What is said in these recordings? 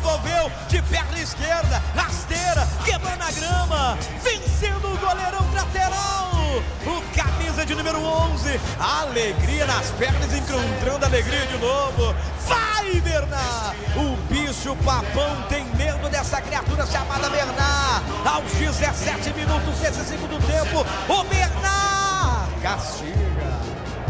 resolveu de perna esquerda, rasteira, quebrando a grama, vencendo o goleirão lateral. O camisa de número 11, alegria nas pernas, encontrando alegria de novo. Vai, Bernard! O bicho papão tem medo dessa criatura chamada Bernard. Aos 17 minutos desse segundo tempo, o Bernard castiga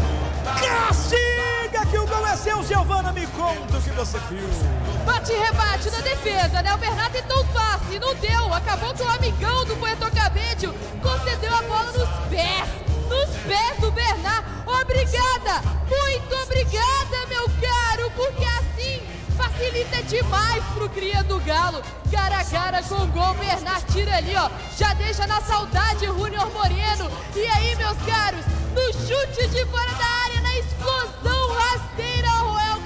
que o gol é seu, Giovana, me conta o que você viu. Bate e rebate na defesa, né? O Bernard tentou um passe, não deu, acabou que o amigão do Puerto Cabello concedeu a bola nos pés do Bernard. Obrigada, muito obrigada, meu caro, porque assim facilita demais pro cria do Galo. Cara a cara com o gol, Bernard tira ali, ó, já deixa na saudade Júnior Moreno. E aí, meus caros, no chute de fora da área, na explosão rasteira, Roel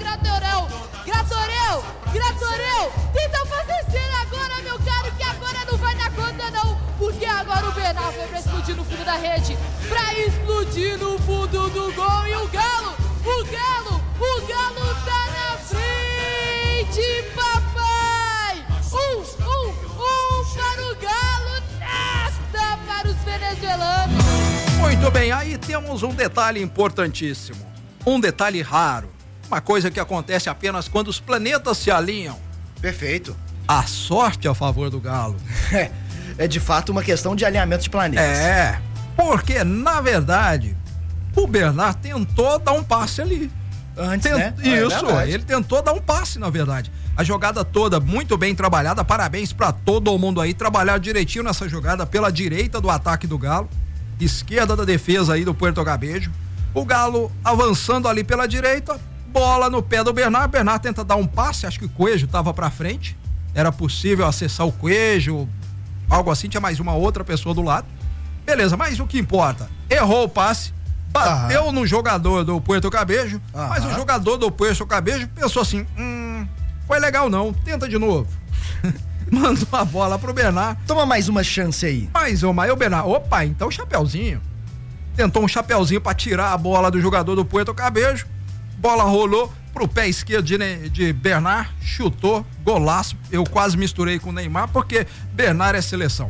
Gratorel, tenta fazer cena agora, meu caro, que agora não vai dar conta não, porque agora o Bernard foi pra explodir no fundo da rede, pra explodir no fundo do gol, e o Galo tá na frente, papai! Para o Galo, nada para os venezuelanos. Muito bem, aí temos um detalhe importantíssimo, um detalhe raro, uma coisa que acontece apenas quando os planetas se alinham. Perfeito. A sorte a favor do Galo. É de fato uma questão de alinhamento de planetas. Porque na verdade o Bernard tentou dar um passe ali. Antes, né? Isso, ele tentou dar um passe, na verdade. A jogada toda muito bem trabalhada, parabéns pra todo mundo aí, trabalhar direitinho nessa jogada pela direita do ataque do Galo, esquerda da defesa aí do Puerto Cabello. O Galo avançando ali pela direita, bola no pé do Bernard, Bernard tenta dar um passe, acho que o Coelho tava pra frente, era possível acessar o Coelho, algo assim, tinha mais uma outra pessoa do lado. Beleza, mas o que importa, errou o passe, bateu no jogador do Puerto Cabello, mas o jogador do Puerto Cabello pensou assim, foi legal não, tenta de novo. Mandou a bola pro Bernard. Toma mais uma chance aí. Mais uma, aí o Bernard, opa, então chapeuzinho. Tentou um chapeuzinho pra tirar a bola do jogador do Puerto Cabello, bola rolou pro pé esquerdo de Bernard, chutou, golaço. Eu quase misturei com o Neymar, porque Bernard é seleção.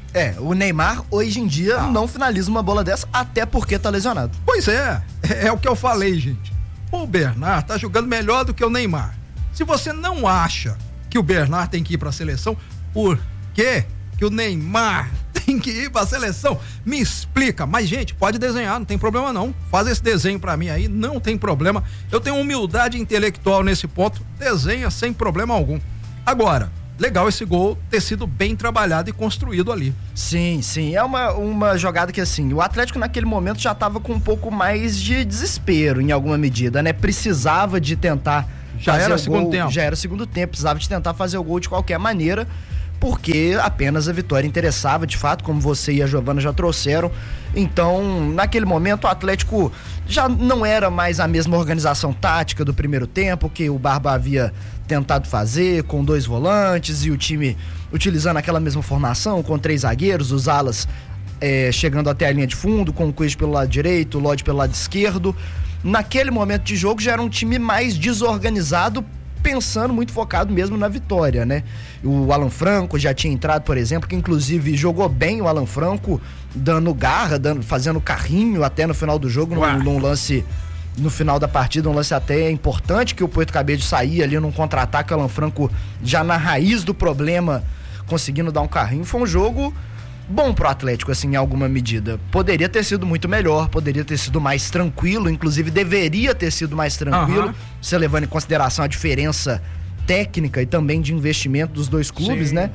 O Neymar hoje em dia não finaliza uma bola dessa, até porque tá lesionado. Pois é o que eu falei, gente. O Bernard tá jogando melhor do que o Neymar. Se você não acha que o Bernard tem que ir pra seleção, por que o Neymar tem que ir pra seleção? Me explica. Mas, gente, pode desenhar, não tem problema não. Faz esse desenho pra mim aí, não tem problema. Eu tenho humildade intelectual nesse ponto, desenha sem problema algum. Agora, legal esse gol ter sido bem trabalhado e construído ali. Sim, é uma jogada que assim, o Atlético naquele momento já tava com um pouco mais de desespero em alguma medida, né? Precisava de tentar Já era segundo tempo, precisava de tentar fazer o gol de qualquer maneira, porque apenas a vitória interessava, de fato, como você e a Giovana já trouxeram. Então, naquele momento, o Atlético já não era mais a mesma organização tática do primeiro tempo, que o Barba havia tentado fazer, com 2 volantes e o time utilizando aquela mesma formação, com 3 zagueiros, os alas chegando até a linha de fundo, com o Coelho pelo lado direito, o Lodge pelo lado esquerdo. Naquele momento de jogo já era um time mais desorganizado, pensando muito focado mesmo na vitória, né? O Alan Franco já tinha entrado, por exemplo, que inclusive jogou bem o Alan Franco, dando garra, fazendo carrinho até no final do jogo, num lance, no final da partida, um lance até importante, que o Puerto Cabello saía ali num contra-ataque, o Alan Franco já na raiz do problema, conseguindo dar um carrinho. Foi um jogo bom pro Atlético, assim, em alguma medida. Poderia ter sido muito melhor, poderia ter sido mais tranquilo, inclusive deveria ter sido mais tranquilo, você levando em consideração a diferença técnica e também de investimento dos dois clubes, né?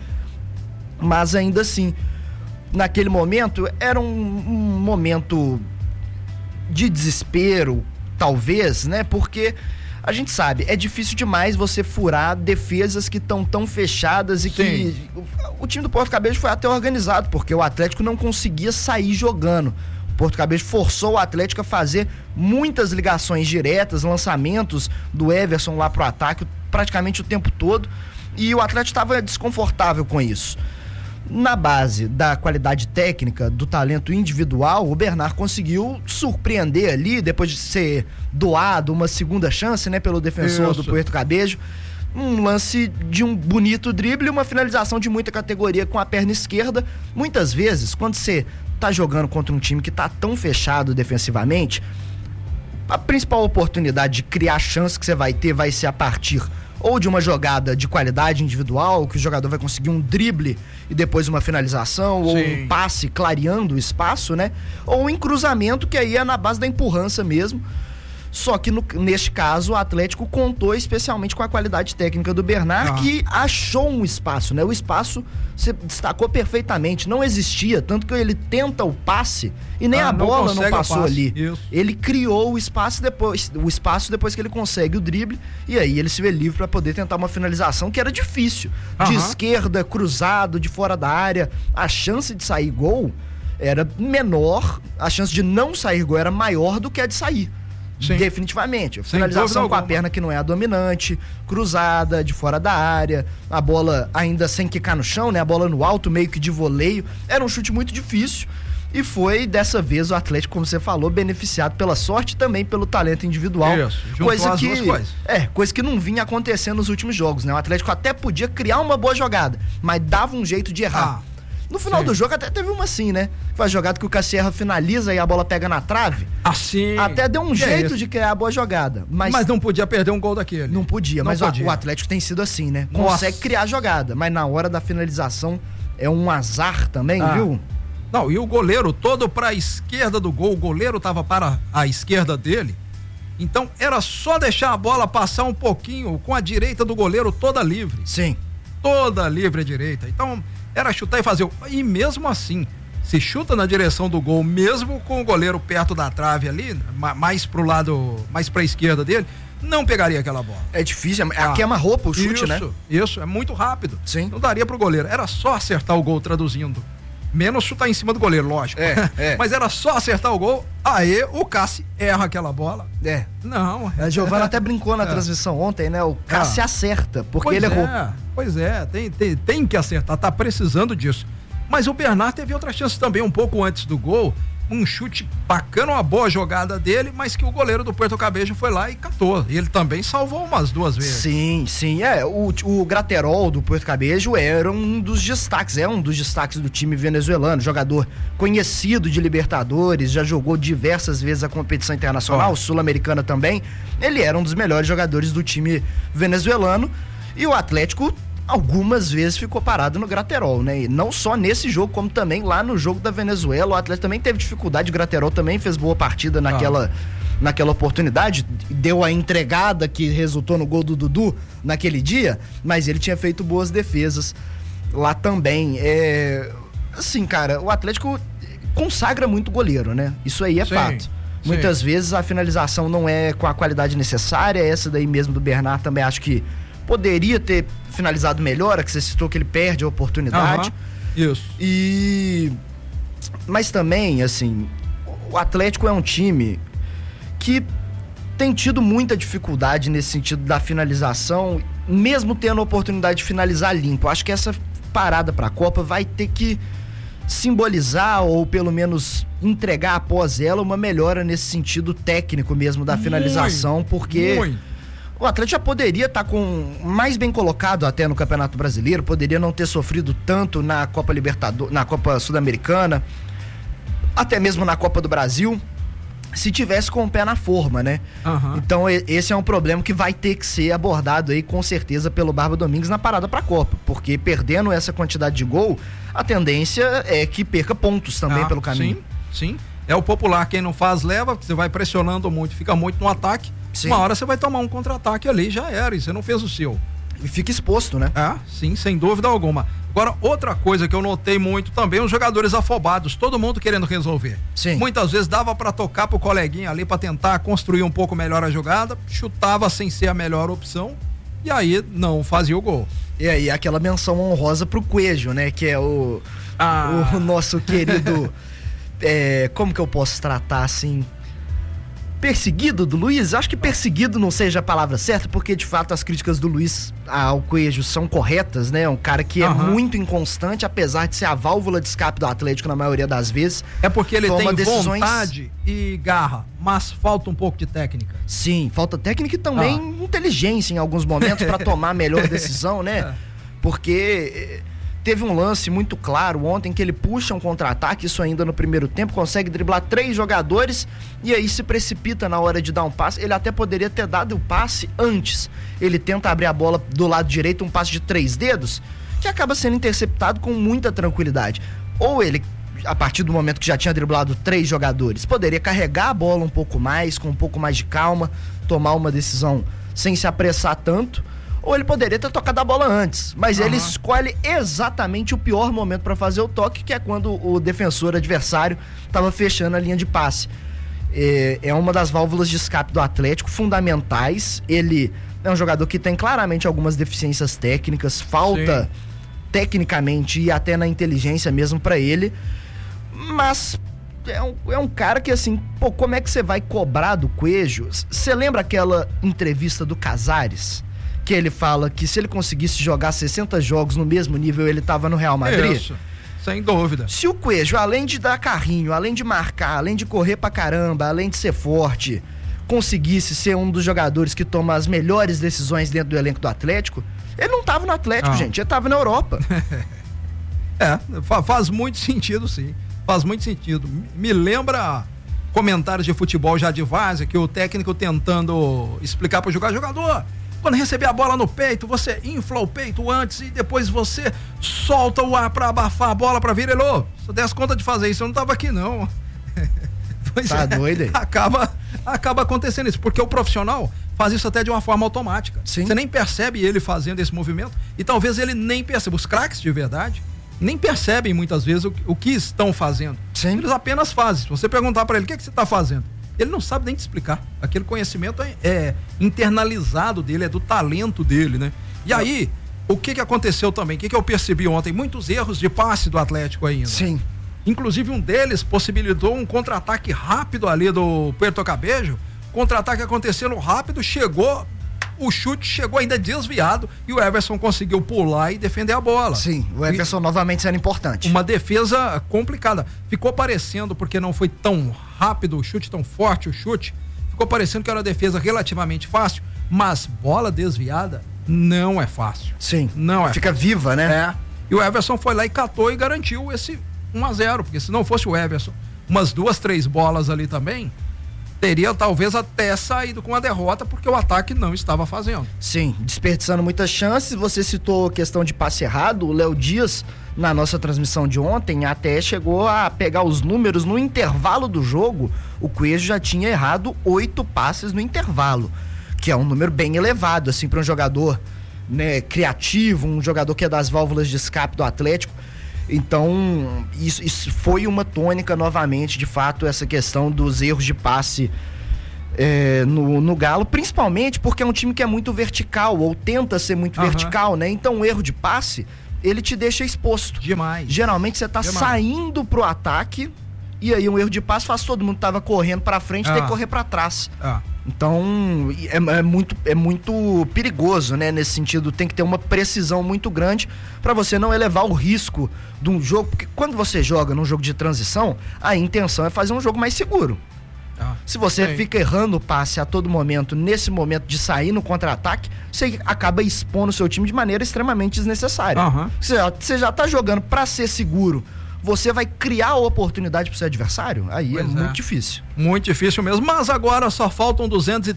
Mas ainda assim, naquele momento, era um momento de desespero, talvez, né? Porque a gente sabe, é difícil demais você furar defesas que estão tão fechadas e que o time do Porto Cabello foi até organizado, porque o Atlético não conseguia sair jogando. O Porto Cabello forçou o Atlético a fazer muitas ligações diretas, lançamentos do Everson lá pro ataque praticamente o tempo todo, e o Atlético estava desconfortável com isso. Na base da qualidade técnica, do talento individual, o Bernard conseguiu surpreender ali, depois de ser doado uma segunda chance, né, pelo defensor do Puerto Cabello, um lance de um bonito drible e uma finalização de muita categoria com a perna esquerda. Muitas vezes, quando você tá jogando contra um time que tá tão fechado defensivamente, a principal oportunidade de criar chance que você vai ter vai ser a partir ou de uma jogada de qualidade individual, que o jogador vai conseguir um drible e depois uma finalização, ou um passe clareando o espaço, né? Ou em cruzamento, que aí é na base da empurrança mesmo. Só que neste caso o Atlético contou especialmente com a qualidade técnica do Bernard, que achou um espaço, né? O espaço se destacou perfeitamente, não existia, tanto que ele tenta o passe e nem a bola não passou ali. Isso. Ele criou o espaço depois que ele consegue o drible, e aí ele se vê livre para poder tentar uma finalização que era difícil. De esquerda, cruzado, de fora da área, a chance de sair gol era menor, a chance de não sair gol era maior do que a de sair. Sim. Definitivamente. Finalização com a perna que não é a dominante, cruzada, de fora da área, a bola ainda sem quicar no chão, né? A bola no alto, meio que de voleio. Era um chute muito difícil e foi, dessa vez, o Atlético, como você falou, beneficiado pela sorte e também pelo talento individual. Isso, coisa que não vinha acontecendo nos últimos jogos, né? O Atlético até podia criar uma boa jogada, mas dava um jeito de errar. No final do jogo até teve uma assim, né? Foi a jogada que o Cassierra finaliza e a bola pega na trave. Assim. Até deu um jeito de criar a boa jogada. Mas não podia perder um gol daquele. Não podia, mas o Atlético tem sido assim, né? Consegue criar a jogada, mas na hora da finalização é um azar também, viu? Não, e o goleiro todo pra esquerda do gol, o goleiro tava para a esquerda dele. Então era só deixar a bola passar um pouquinho com a direita do goleiro toda livre. Sim. Toda livre à direita. Então era chutar e fazer. E mesmo assim, se chuta na direção do gol, mesmo com o goleiro perto da trave ali, mais pro lado, mais pra esquerda dele, não pegaria aquela bola. É difícil, queima-roupa o chute, né? Isso, é muito rápido. Sim. Não daria pro goleiro. Era só acertar o gol, traduzindo. Menos chutar em cima do goleiro, lógico. Mas era só acertar o gol, aí o Cassi erra aquela bola. Não. A Giovana até brincou na transmissão ontem, né? O Cassi acerta, porque ele errou. Pois é, tem que acertar, tá precisando disso. Mas o Bernard teve outra chance também, um pouco antes do gol, um chute bacana, uma boa jogada dele, mas que o goleiro do Puerto Cabello foi lá e catou. E ele também salvou umas 2 vezes. Sim. O Graterol do Puerto Cabello era um dos destaques do time venezuelano, jogador conhecido de Libertadores, já jogou diversas vezes a competição internacional, sul-americana também. Ele era um dos melhores jogadores do time venezuelano e o Atlético algumas vezes ficou parado no Graterol, né? E não só nesse jogo, como também lá no jogo da Venezuela. O Atlético também teve dificuldade, o Graterol também fez boa partida naquela oportunidade, deu a entregada que resultou no gol do Dudu naquele dia, mas ele tinha feito boas defesas lá também. Assim, cara, o Atlético consagra muito goleiro, né? Isso aí é fato. Muitas vezes a finalização não é com a qualidade necessária, essa daí mesmo do Bernard também acho que poderia ter finalizado melhor, que você citou que ele perde a oportunidade. Isso. Mas também, assim, o Atlético é um time que tem tido muita dificuldade nesse sentido da finalização, mesmo tendo a oportunidade de finalizar limpo. Acho que essa parada pra Copa vai ter que simbolizar ou pelo menos entregar após ela uma melhora nesse sentido técnico mesmo da finalização, porque o Atlético já poderia estar mais bem colocado até no Campeonato Brasileiro, poderia não ter sofrido tanto na Copa Libertadores, na Copa Sul-Americana, até mesmo na Copa do Brasil, se tivesse com o pé na forma, né? Então esse é um problema que vai ter que ser abordado aí com certeza pelo Barba Domingues na parada pra Copa, porque perdendo essa quantidade de gol, a tendência é que perca pontos também pelo caminho. Sim. É o popular, quem não faz leva, você vai pressionando muito, fica muito no ataque. Sim. Uma hora você vai tomar um contra-ataque ali, já era, e você não fez o seu. E fica exposto, né? Sim, sem dúvida alguma. Agora, outra coisa que eu notei muito também, os jogadores afobados, todo mundo querendo resolver. Sim. Muitas vezes dava pra tocar pro coleguinha ali pra tentar construir um pouco melhor a jogada, chutava sem ser a melhor opção, e aí não fazia o gol. E aí aquela menção honrosa pro Coelho, né? Que é o nosso querido... como que eu posso tratar assim... perseguido do Luiz? Acho que perseguido não seja a palavra certa, porque de fato as críticas do Luiz ao Coelho são corretas, né? Um cara que é muito inconstante, apesar de ser a válvula de escape do Atlético na maioria das vezes. É porque ele tem vontade e garra, mas falta um pouco de técnica. Sim, falta técnica e também inteligência em alguns momentos para tomar a melhor decisão, né? Porque teve um lance muito claro ontem que ele puxa um contra-ataque, isso ainda no primeiro tempo, consegue driblar 3 jogadores e aí se precipita na hora de dar um passe. Ele até poderia ter dado o passe antes. Ele tenta abrir a bola do lado direito, um passe de 3 dedos, que acaba sendo interceptado com muita tranquilidade. Ou ele, a partir do momento que já tinha driblado 3 jogadores, poderia carregar a bola um pouco mais, com um pouco mais de calma, tomar uma decisão sem se apressar tanto. Ou ele poderia ter tocado a bola antes, mas ele escolhe exatamente o pior momento para fazer o toque, que é quando o defensor adversário estava fechando a linha de passe. É uma das válvulas de escape do Atlético, fundamentais. Ele é um jogador que tem claramente algumas deficiências técnicas, falta tecnicamente e até na inteligência mesmo para ele, mas é um cara que assim, pô, como é que você vai cobrar do Coelho? Você lembra aquela entrevista do Casares? Que ele fala que se ele conseguisse jogar 60 jogos no mesmo nível, ele tava no Real Madrid? Isso, sem dúvida. Se o Coelho, além de dar carrinho, além de marcar, além de correr pra caramba, além de ser forte, conseguisse ser um dos jogadores que toma as melhores decisões dentro do elenco do Atlético, ele não tava no Atlético, gente, ele tava na Europa. Faz muito sentido, sim. Faz muito sentido. Me lembra comentários de futebol já de várzea, que o técnico tentando explicar pro jogador, quando receber a bola no peito, você infla o peito antes e depois você solta o ar pra abafar a bola pra vir. Ele, se eu desse conta de fazer isso, eu não tava aqui não. Pois tá doido aí. Acaba acontecendo isso, porque o profissional faz isso até de uma forma automática. Sim. Você nem percebe ele fazendo esse movimento e talvez ele nem perceba. Os craques de verdade nem percebem muitas vezes o que estão fazendo. Sim. Eles apenas fazem. Se você perguntar pra ele, o que você tá fazendo? Ele não sabe nem te explicar. Aquele conhecimento é internalizado dele, é do talento dele, né? E aí, o que aconteceu também? O que eu percebi ontem? Muitos erros de passe do Atlético ainda. Sim. Inclusive um deles possibilitou um contra-ataque rápido ali do Puerto Cabello. Contra-ataque acontecendo rápido, o chute chegou ainda desviado e o Everson conseguiu pular e defender a bola. Sim, o Everson novamente sendo importante. Uma defesa complicada. Ficou parecendo, porque não foi tão rápido o chute, tão forte o chute, ficou parecendo que era uma defesa relativamente fácil, mas bola desviada não é fácil. Sim, não é. Fica viva, né? E o Everson foi lá e catou e garantiu esse 1-0, porque se não fosse o Everson, umas 2, 3 bolas ali também, teria talvez até saído com a derrota, porque o ataque não estava fazendo. Sim, desperdiçando muitas chances. Você citou questão de passe errado. O Léo Dias, na nossa transmissão de ontem, até chegou a pegar os números no intervalo do jogo. O Coelho já tinha errado 8 passes no intervalo, que é um número bem elevado, assim, para um jogador, né, criativo, um jogador que é das válvulas de escape do Atlético. Então, isso foi uma tônica novamente, de fato, essa questão dos erros de passe no Galo, principalmente porque é um time que é muito vertical, ou tenta ser muito vertical, né? Então, um erro de passe, ele te deixa exposto. Demais. Geralmente você tá saindo pro ataque, e aí um erro de passe faz todo mundo que tava correndo pra frente ter que correr pra trás. Então, é muito perigoso, né? Nesse sentido, tem que ter uma precisão muito grande para você não elevar o risco de um jogo, porque quando você joga num jogo de transição, a intenção é fazer um jogo mais seguro. Se você fica errando o passe a todo momento, nesse momento de sair no contra-ataque, você acaba expondo o seu time de maneira extremamente desnecessária. Você já tá jogando para ser seguro, você vai criar a oportunidade pro seu adversário? Aí muito difícil. Muito difícil mesmo, mas agora só faltam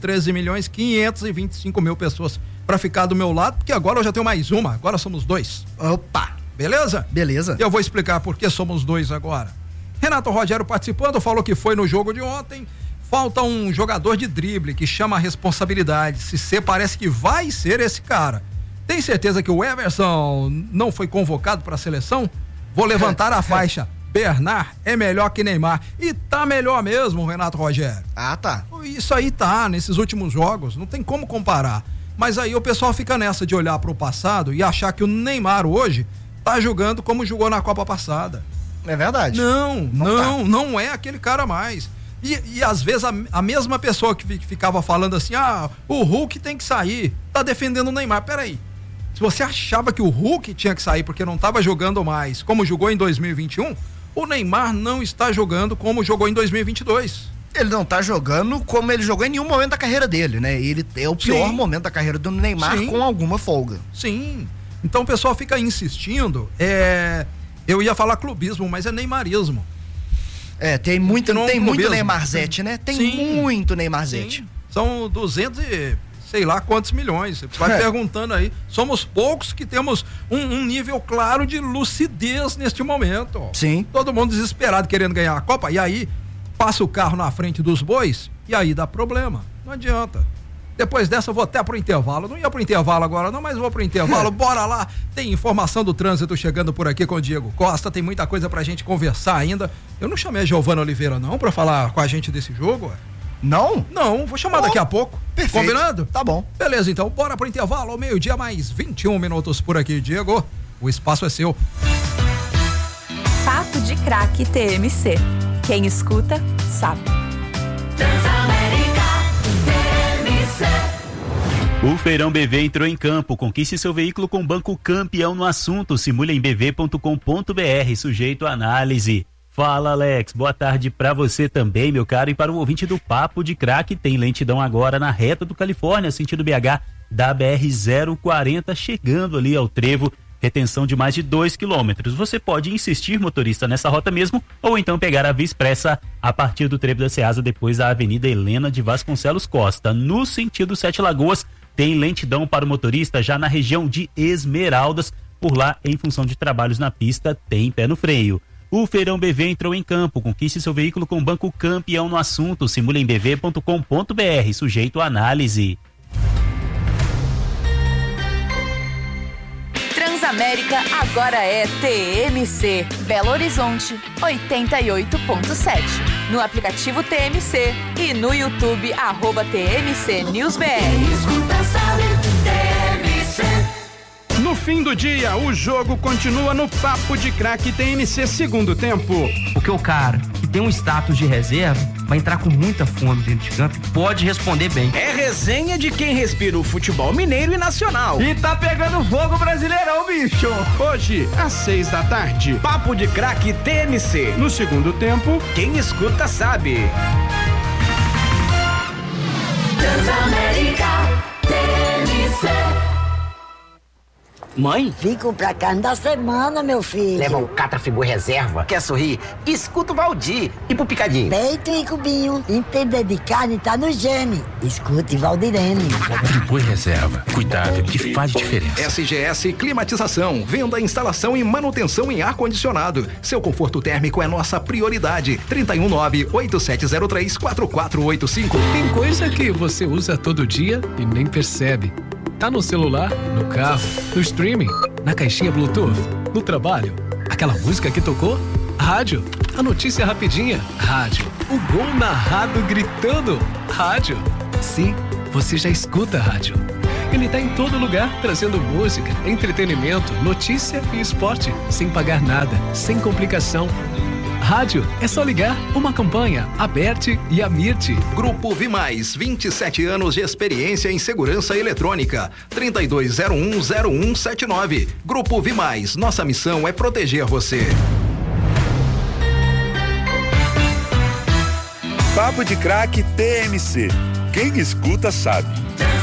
213.525.000 pessoas para ficar do meu lado, porque agora eu já tenho mais uma, agora somos 2. Opa! Beleza? Beleza. Eu vou explicar por que somos 2 agora. Renato Rogério participando, falou que foi no jogo de ontem, falta um jogador de drible que chama a responsabilidade. Cissé parece que vai ser esse cara. Tem certeza que o Everson não foi convocado para a seleção? Vou levantar a faixa. Bernard é melhor que Neymar. E tá melhor mesmo, Renato Rogério. Tá. Isso aí tá, nesses últimos jogos, não tem como comparar. Mas aí o pessoal fica nessa de olhar pro passado e achar que o Neymar hoje tá jogando como jogou na Copa passada. É verdade. Não é aquele cara mais. E às vezes a mesma pessoa que ficava falando assim, o Hulk tem que sair, tá defendendo o Neymar. Peraí, se você achava que o Hulk tinha que sair porque não estava jogando mais como jogou em 2021, o Neymar não está jogando como jogou em 2022. Ele não tá jogando como ele jogou em nenhum momento da carreira dele, né? Ele é o pior momento da carreira do Neymar, com alguma folga. Sim. Então o pessoal fica insistindo, eu ia falar clubismo, mas é neymarismo. Tem muito Neymarzete, né? Tem muito Neymarzete. Sim. São 200 e sei lá quantos milhões. Você vai perguntando aí. Somos poucos que temos um nível claro de lucidez neste momento. Sim. Todo mundo desesperado querendo ganhar a Copa. E aí passa o carro na frente dos bois e aí dá problema. Não adianta. Depois dessa eu vou até pro intervalo. Não ia pro intervalo agora não, mas vou pro intervalo. Bora lá. Tem informação do trânsito chegando por aqui com o Diego Costa. Tem muita coisa pra gente conversar ainda. Eu não chamei a Giovana Oliveira não pra falar com a gente desse jogo. Não? Não, vou chamar daqui a pouco. Perfeito. Combinado? Tá bom. Beleza, então bora pro intervalo. Ao meio-dia mais 21 minutos por aqui, Diego. O espaço é seu. Papo de Craque TMC. Quem escuta, sabe. O Feirão BV entrou em campo. Conquiste seu veículo com Banco Campeão no assunto. Simule em bv.com.br, sujeito à análise. Fala, Alex. Boa tarde pra você também, meu caro. E para o ouvinte do Papo de Craque, tem lentidão agora na reta do Califórnia, sentido BH, da BR-040, chegando ali ao trevo. Retenção de mais de 2 quilômetros. Você pode insistir, motorista, nessa rota mesmo, ou então pegar a Via Expressa a partir do trevo da Ceasa, depois da Avenida Helena de Vasconcelos Costa. No sentido Sete Lagoas, tem lentidão para o motorista já na região de Esmeraldas. Por lá, em função de trabalhos na pista, tem pé no freio. O Feirão BV entrou em campo. Conquiste seu veículo com Banco Campeão no assunto. Simule em bv.com.br, sujeito à análise. Transamérica agora é TMC, Belo Horizonte 88.7. No aplicativo TMC e no YouTube @TMC NewsBR. No fim do dia, o jogo continua no Papo de Craque TMC segundo tempo. Porque o cara que tem um status de reserva vai entrar com muita fome dentro de campo e pode responder bem. É resenha de quem respira o futebol mineiro e nacional. E tá pegando fogo Brasileirão, bicho! Hoje, às 6 da tarde, Papo de Craque TMC. no segundo tempo, Quem escuta sabe. Mãe? Fico pra cá da semana, meu filho. Leva o Catrafibu Reserva. Quer sorrir? Escuta o Valdir. E pro Picadinho? Peito e cubinho. Entender de carne tá no gene. Escute Valdirene. Catrafibu Reserva. Cuidado que faz diferença. SGS Climatização. Venda, instalação e manutenção em ar-condicionado. Seu conforto térmico é nossa prioridade. 319-8703-4485. Tem coisa que você usa todo dia e nem percebe. Tá no celular, no carro, no streaming, na caixinha Bluetooth, no trabalho. Aquela música que tocou? Rádio. A notícia rapidinha? Rádio. O gol narrado gritando? Rádio. Sim, você já escuta rádio. Ele tá em todo lugar, trazendo música, entretenimento, notícia e esporte, sem pagar nada, sem complicação. Rádio, é só ligar. Uma campanha, Aberte e Amirte. Grupo Vimais, 27 anos de experiência em segurança eletrônica. 32010179. Grupo Vimais, nossa missão é proteger você. Papo de Craque TMC. Quem escuta sabe.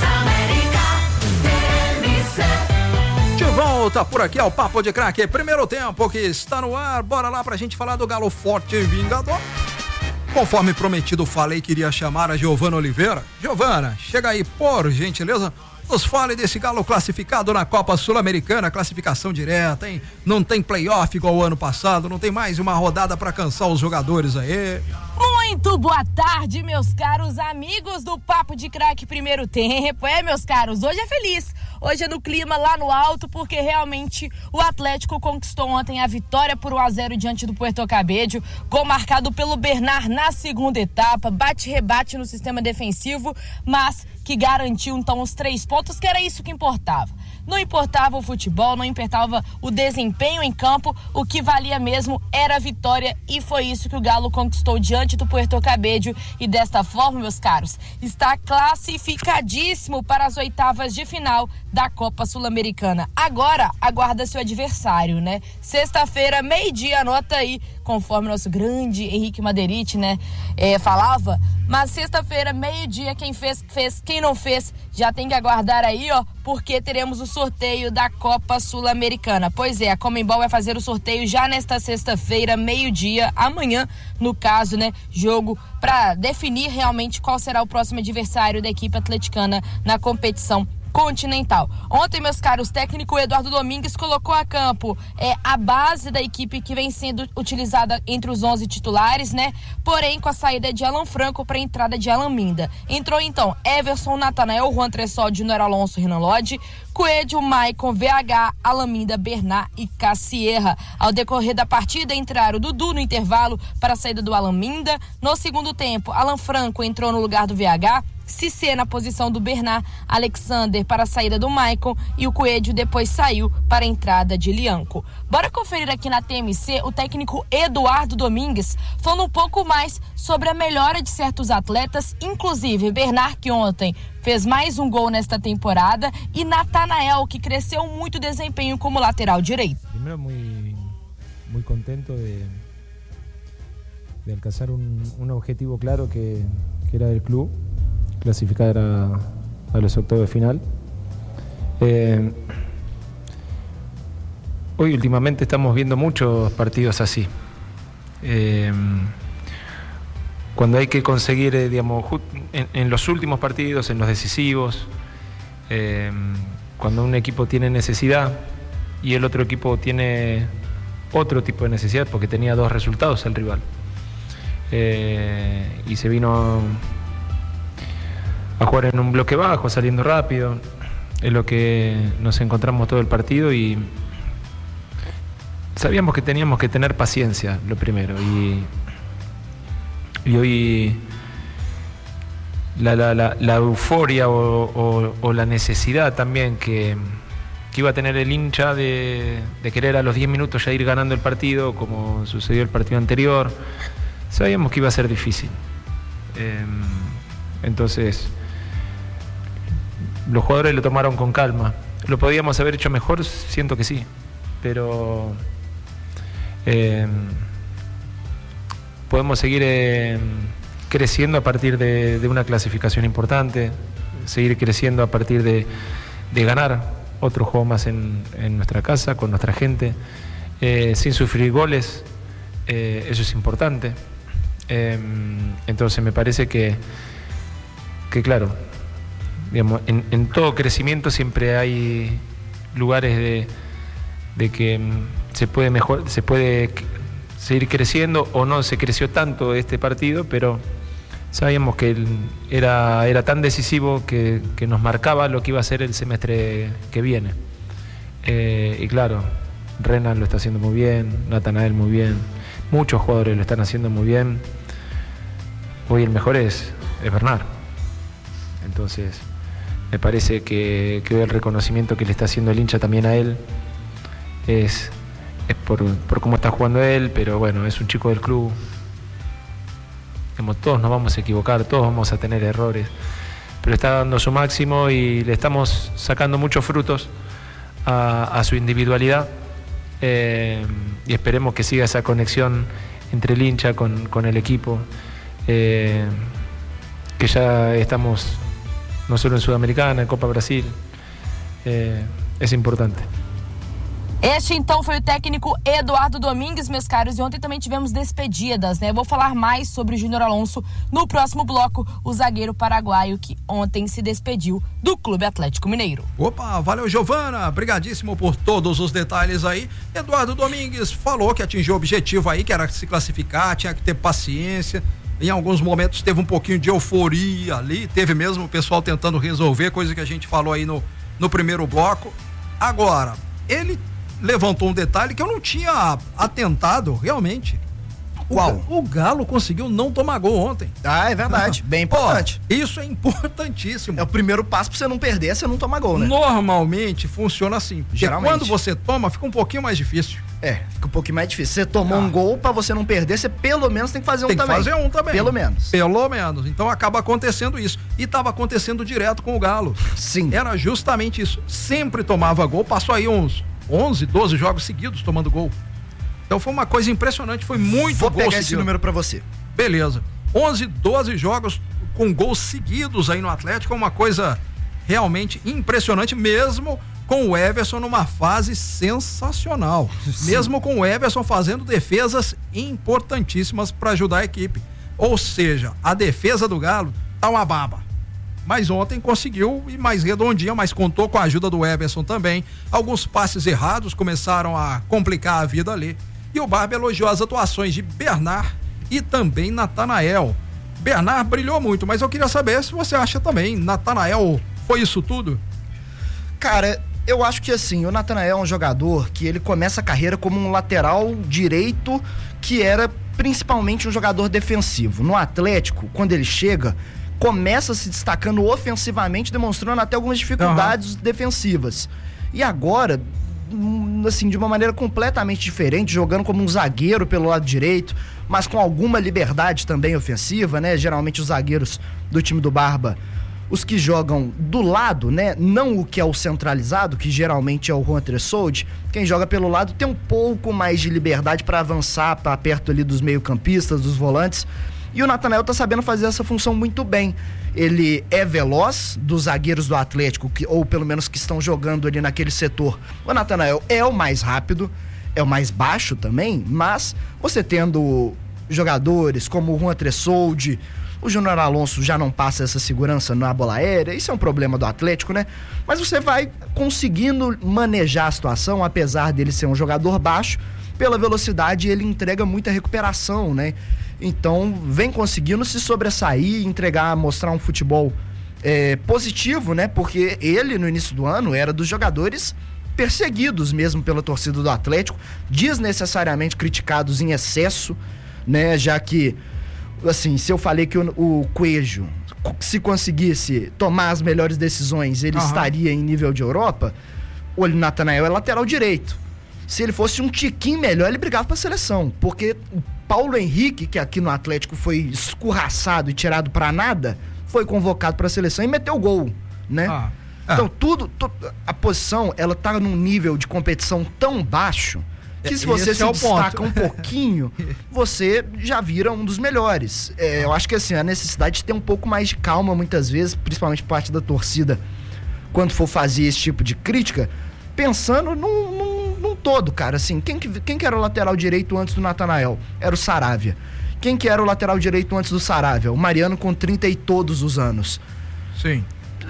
De volta por aqui ao Papo de Craque, primeiro tempo que está no ar. Bora lá pra gente falar do Galo Forte e Vingador. Conforme prometido, falei que iria chamar a Giovana Oliveira. Giovana, chega aí, por gentileza. Nos fale desse Galo classificado na Copa Sul-Americana, classificação direta, hein? Não tem playoff igual o ano passado, não tem mais uma rodada pra cansar os jogadores aí. Muito boa tarde, meus caros amigos do Papo de Craque primeiro tempo. Meus caros, hoje é feliz. Hoje é no clima lá no alto, porque realmente o Atlético conquistou ontem a vitória por 1-0 diante do Puerto Cabello, gol marcado pelo Bernard na segunda etapa, bate-rebate no sistema defensivo, mas que garantiu então os 3 pontos, que era isso que importava. Não importava o futebol, não importava o desempenho em campo, o que valia mesmo era a vitória, e foi isso que o Galo conquistou diante do Puerto Cabello, e desta forma, meus caros, está classificadíssimo para as oitavas de final da Copa Sul-Americana. Agora, aguarda seu adversário, né? Sexta-feira, meio-dia, anota aí, conforme nosso grande Henrique Maderite, né, falava, mas sexta-feira, meio-dia, quem fez, quem não fez, já tem que aguardar aí, ó, porque teremos o sorteio da Copa Sul-Americana. Pois é, a Conmebol vai fazer o sorteio já nesta sexta-feira, meio-dia, amanhã, no caso, né, jogo para definir realmente qual será o próximo adversário da equipe atleticana na competição continental. Ontem, meus caros, o técnico Eduardo Domingues colocou a campo a base da equipe que vem sendo utilizada entre os 11 titulares, né? Porém, com a saída de Alan Franco para a entrada de Alan Minda. Entrou então Everson, Natanael, Juan Tressol, Júnior Alonso, Renan Lodge, Coelho, Maicon, VH, Alan Minda, Bernard e Cassierra. Ao decorrer da partida, entraram Dudu no intervalo para a saída do Alan Minda. No segundo tempo, Alan Franco entrou no lugar do VH, Cissé na posição do Bernard, Alexander para a saída do Maicon e o Coelho depois saiu para a entrada de Lianco. Bora conferir aqui na TMC o técnico Eduardo Domingues falando um pouco mais sobre a melhora de certos atletas, inclusive Bernard, que ontem fez mais um gol nesta temporada, e Natanael, que cresceu muito o desempenho como lateral direito. Primeiro, muy contento de alcanzar un objetivo claro que era del club, clasificar a los octavos de final. Hoy últimamente estamos viendo muchos partidos así. Cuando hay que conseguir, digamos, en los últimos partidos, en los decisivos, cuando un equipo tiene necesidad y el otro equipo tiene otro tipo de necesidad, porque tenía dos resultados el rival. Y se vino a jugar en un bloque bajo, saliendo rápido, es lo que nos encontramos todo el partido, y sabíamos que teníamos que tener paciencia, lo primero, y hoy la euforia o la necesidad también que iba a tener el hincha de querer a los 10 minutos ya ir ganando el partido, como sucedió el partido anterior, sabíamos que iba a ser difícil. Entonces los jugadores lo tomaron con calma. ¿Lo podíamos haber hecho mejor? Siento que sí, pero podemos seguir creciendo a partir de una clasificación importante, seguir creciendo a partir de ganar otro juego más en nuestra casa, con nuestra gente, sin sufrir goles. Eso es importante. Entonces me parece que claro, digamos, en todo crecimiento siempre hay lugares de que se puede seguir creciendo, o no se creció tanto este partido, pero sabíamos que era tan decisivo que nos marcaba lo que iba a ser el semestre que viene. Y claro, Renan lo está haciendo muy bien, Natanael muy bien, muchos jugadores lo están haciendo muy bien. Hoy el mejor es Bernard. Entonces me parece que el reconocimiento que le está haciendo el hincha también a él es por cómo está jugando él, pero bueno, es un chico del club. Todos nos vamos a equivocar, todos vamos a tener errores, pero está dando su máximo y le estamos sacando muchos frutos a su individualidad, y esperemos que siga esa conexión entre el hincha con el equipo, que ya estamos no solo en Sudamericana, en Copa Brasil, es importante. Este, então, foi o técnico Eduardo Domingues, meus caros, e ontem também tivemos despedidas, né? Eu vou falar mais sobre o Júnior Alonso no próximo bloco, o zagueiro paraguaio que ontem se despediu do Clube Atlético Mineiro. Opa, valeu, Giovana, brigadíssimo por todos os detalhes aí. Eduardo Domingues falou que atingiu o objetivo aí, que era se classificar, tinha que ter paciência. Em alguns momentos teve um pouquinho de euforia ali, teve mesmo o pessoal tentando resolver, coisa que a gente falou aí no primeiro bloco. Agora, ele levantou um detalhe que eu não tinha atentado realmente. Qual? O Galo conseguiu não tomar gol ontem. Ah, é verdade. Bem importante. Isso é importantíssimo. É o primeiro passo pra você não perder, você não tomar gol, né? Normalmente funciona assim. Porque Geralmente. quando você toma, fica um pouquinho mais difícil. Fica um pouquinho mais difícil. Você tomou um gol, pra você não perder, você pelo menos tem que fazer um também. Tem que fazer um também. Pelo menos. Pelo menos. Então acaba acontecendo isso. E tava acontecendo direto com o Galo. Sim. Era justamente isso. Sempre tomava gol, passou aí uns 11, 12 jogos seguidos tomando gol. Então foi uma coisa impressionante, foi muito Vou gol pegar seguido. esse número pra você. Beleza. 11, 12 jogos com gols seguidos aí no Atlético, é uma coisa realmente impressionante, mesmo com o Everson numa fase sensacional. Sim. Mesmo com o Everson fazendo defesas importantíssimas para ajudar a equipe. Ou seja, a defesa do Galo tá uma baba. Mas ontem conseguiu ir mais redondinha, mas contou com a ajuda do Everson também. Alguns passes errados começaram a complicar a vida ali. E o Barba elogiou as atuações de Bernard e também Natanael. Bernard brilhou muito, mas eu queria saber se você acha também, Natanael foi isso tudo? Cara, eu acho que assim, o Natanael é um jogador que ele começa a carreira como um lateral direito que era principalmente um jogador defensivo. No Atlético, quando ele chega, começa se destacando ofensivamente, demonstrando até algumas dificuldades defensivas. E agora, assim, de uma maneira completamente diferente, jogando como um zagueiro pelo lado direito, mas com alguma liberdade também ofensiva, né? Geralmente os zagueiros do time do Barba, os que jogam do lado, né? Não o que é o centralizado, que geralmente é o Juan Tressoldi. Quem joga pelo lado tem um pouco mais de liberdade para avançar para perto ali dos meio-campistas, dos volantes. E o Natanael tá sabendo fazer essa função muito bem. Ele é veloz dos zagueiros do Atlético, ou pelo menos que estão jogando ali naquele setor. O Natanael é o mais rápido, é o mais baixo também, mas você tendo jogadores como o Juan Tressoldi, o Júnior Alonso já não passa essa segurança na bola aérea, isso é um problema do Atlético, né? Mas você vai conseguindo manejar a situação, apesar dele ser um jogador baixo, pela velocidade ele entrega muita recuperação, né? Então vem conseguindo se sobressair, mostrar um futebol positivo, né? Porque ele no início do ano era dos jogadores perseguidos mesmo pela torcida do Atlético, desnecessariamente criticados em excesso, né? Já que, assim, se eu falei que o Coelho, se conseguisse tomar as melhores decisões, ele estaria em nível de Europa, o Natanael é lateral direito. Se ele fosse um tiquinho melhor, ele brigava pra seleção, porque o Paulo Henrique, que aqui no Atlético foi escorraçado e tirado pra nada, foi convocado pra seleção e meteu gol, né? Então a posição, ela tá num nível de competição tão baixo que se você se destaca um pouquinho, você já vira um dos melhores. Eu acho que assim, a necessidade de ter um pouco mais de calma muitas vezes, principalmente por parte da torcida, quando for fazer esse tipo de crítica, pensando num todo, cara, assim, quem que era o lateral direito antes do Natanael? Era o Saravia. Quem que era o lateral direito antes do Saravia? O Mariano com 30 e todos os anos. Sim.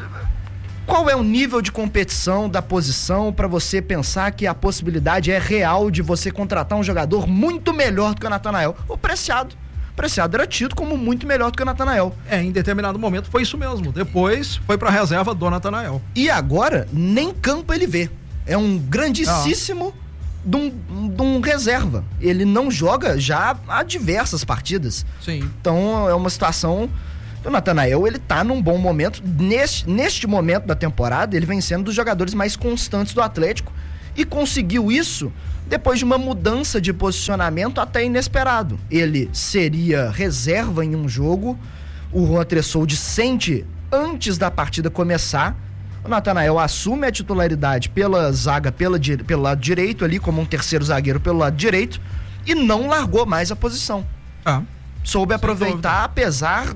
Qual é o nível de competição da posição para você pensar que a possibilidade é real de você contratar um jogador muito melhor do que o Natanael? O Preciado. O Preciado era tido como muito melhor do que o Natanael. Em determinado momento foi isso mesmo. Depois foi pra reserva do Natanael. E agora, nem campo ele vê. É um grandíssimo de um reserva. Ele não joga já há diversas partidas. Sim. Então é uma situação... O Natanael, ele tá num bom momento. Neste momento da temporada, ele vem sendo dos jogadores mais constantes do Atlético e conseguiu isso depois de uma mudança de posicionamento até inesperado. Ele seria reserva em um jogo, o Juan Tressoldi sente antes da partida começar. O Natanael assume a titularidade pela zaga, pelo lado direito ali, como um terceiro zagueiro pelo lado direito, e não largou mais a posição. Soube aproveitar, apesar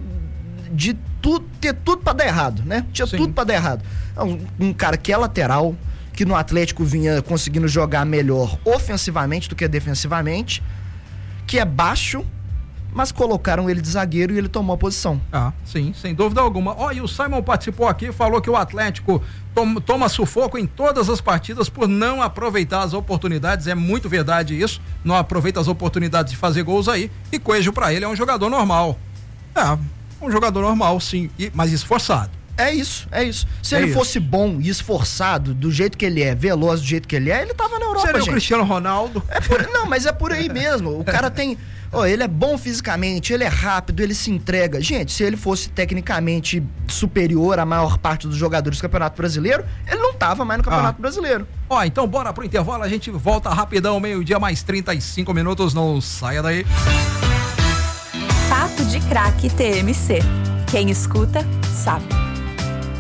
de ter tudo pra dar errado, né? Tinha tudo pra dar errado. Um cara que é lateral, que no Atlético vinha conseguindo jogar melhor ofensivamente do que defensivamente, que é baixo, mas colocaram ele de zagueiro e ele tomou a posição. Sim, sem dúvida alguma. E o Simon participou aqui e falou que o Atlético toma sufoco em todas as partidas por não aproveitar as oportunidades. É muito verdade isso. Não aproveita as oportunidades de fazer gols aí. E Coelho pra ele é um jogador normal. Um jogador normal, sim, mas esforçado. É isso. Se ele fosse bom e esforçado, do jeito que ele é, veloz do jeito que ele é, ele tava na Europa, Seria gente. o Cristiano Ronaldo. Não, mas é por aí mesmo. O cara tem... ele é bom fisicamente, ele é rápido, ele se entrega. Gente, se ele fosse tecnicamente superior à maior parte dos jogadores do Campeonato Brasileiro, ele não tava mais no Campeonato Brasileiro. Então bora pro intervalo, a gente volta rapidão, meio-dia mais 35 minutos, não saia daí. Papo de Craque TMC. Quem escuta, sabe.